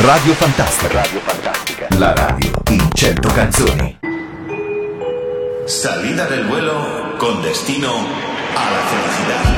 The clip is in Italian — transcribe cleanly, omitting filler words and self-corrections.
Radio Fantastica. La radio in 100 canzoni. Salida del vuelo con destino a la felicidad.